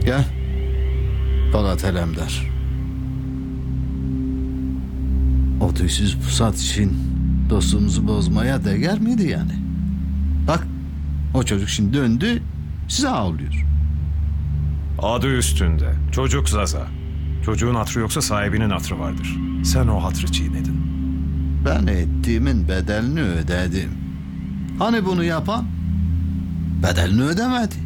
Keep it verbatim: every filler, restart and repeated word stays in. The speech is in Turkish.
Gel. Polat Alemdar. O tüysüz pusat için dostluğumuzu bozmaya değer miydi yani? Bak, o çocuk şimdi döndü, size ağlıyor. Adı üstünde. Çocuk Zaza. Çocuğun hatrı yoksa sahibinin hatrı vardır. Sen o hatrı çiğnedin. Ben ettiğimin bedelini ödedim. Hani bunu yapan bedelini ödemedi.